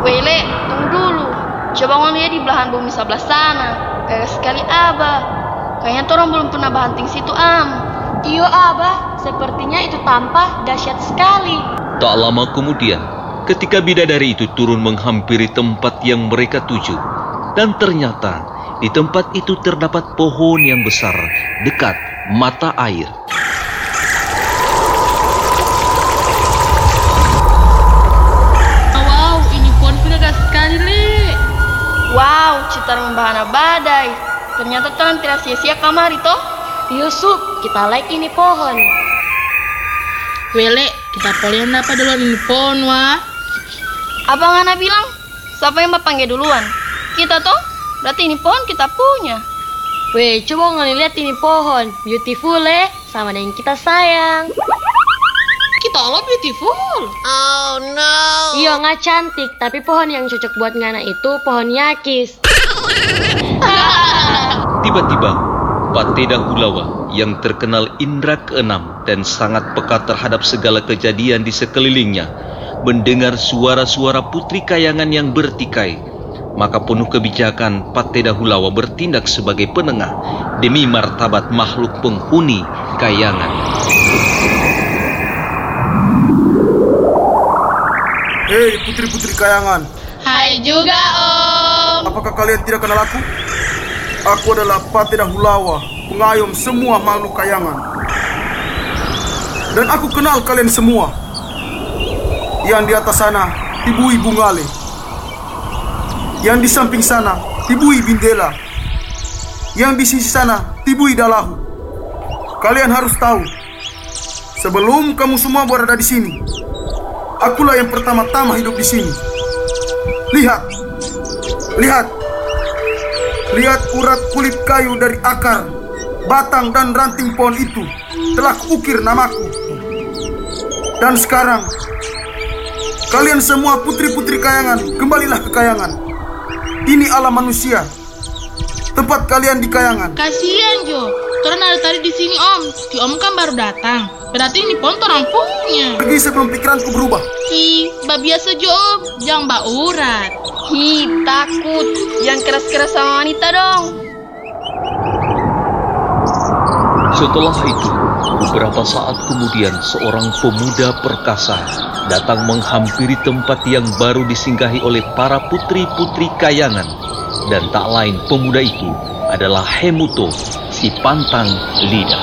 Wele, tunggu dulu. Coba ngeliat di belahan bumi sebelah sana. Gagah sekali Abah. Kayaknya orang belum pernah banting situ, Am. Iyo Abah, sepertinya itu tampak dahsyat sekali. Tak lama kemudian, ketika bidadari itu turun menghampiri tempat yang mereka tuju, dan ternyata di tempat itu terdapat pohon yang besar dekat mata air. Wow, ini pohon gagah sekali, Le. Wow, citar membahana badai. Ternyata Tuhan tidak sia-sia kamari toh. Yusuf, kita like ini pohon. Wele, kita polian apa duluan ini pohon, wah. Abang Ana bilang, siapa yang panggil duluan? Kita toh? Berarti ini pohon kita punya. Weh, coba ngeliat ini pohon. Beautiful, Le. Sama dengan kita sayang. Kita lo beautiful. Oh no. Iya, nggak cantik. Tapi pohon yang cocok buat Ngana itu pohon yakis. Tiba-tiba, Pateda Hulawa yang terkenal indra keenam dan sangat peka terhadap segala kejadian di sekelilingnya mendengar suara-suara putri kayangan yang bertikai. Maka penuh kebijakan Pateda Hulawa bertindak sebagai penengah demi martabat makhluk penghuni kayangan. Hei putri-putri kayangan. Hai juga, Om. Apakah kalian tidak kenal aku? Aku adalah Pateda Hulawa, pengayom semua makhluk kayangan. Dan aku kenal kalian semua. Yang di atas sana, Ibu Ngale. Yang di samping sana, Ibu Bindela. Yang di sisi sana, Ibu Dalahu. Kalian harus tahu, sebelum kamu semua berada di sini, akulah yang pertama-tama hidup di sini. Lihat. Lihat urat kulit kayu dari akar, batang dan ranting pohon itu telah kuukir namaku. Dan sekarang, kalian semua putri-putri kayangan, kembalilah ke kayangan. Ini alam manusia, tempat kalian di kayangan. Kasihan Jo, orang dari tadi di sini Om. Si Om kan baru datang. Berarti ini pohon orang punya. Pergi sebelum pikiranku berubah. Mbak biasa Jo Om, jangan mbak urat. Takut. Jangan keras-keras sama wanita dong. Setelah itu, beberapa saat kemudian seorang pemuda perkasa datang menghampiri tempat yang baru disinggahi oleh para putri-putri kayangan. Dan tak lain pemuda itu adalah Hemuto, si pantang lidah.